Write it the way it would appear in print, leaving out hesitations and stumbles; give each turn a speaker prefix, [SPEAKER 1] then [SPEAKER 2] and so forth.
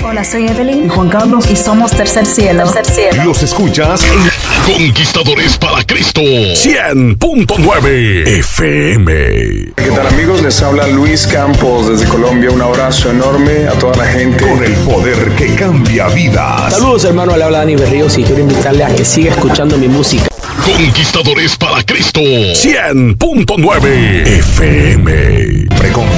[SPEAKER 1] Hola, soy Evelyn.
[SPEAKER 2] Y Juan Carlos.
[SPEAKER 1] Y somos Tercer Cielo.
[SPEAKER 3] Tercer Cielo.
[SPEAKER 4] Los escuchas en Conquistadores para Cristo 100.9 FM.
[SPEAKER 5] ¿Qué tal, amigos? Les habla Luis Campos desde Colombia. Un abrazo enorme a toda la gente.
[SPEAKER 4] Con el poder que cambia vidas.
[SPEAKER 6] Saludos, hermano. Le habla Dani Berríos y quiero invitarle a que siga escuchando mi música.
[SPEAKER 4] Conquistadores para Cristo 100.9 FM.